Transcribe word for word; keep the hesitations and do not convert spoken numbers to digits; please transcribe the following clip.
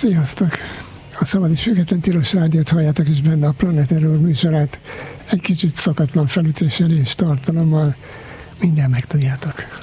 Sziasztok! A Szabad és Független Tilos Rádiót halljátok, és benne a Planet Error műsorát egy kicsit szokatlan felütéssel és tartalommal mindjárt megtudjátok.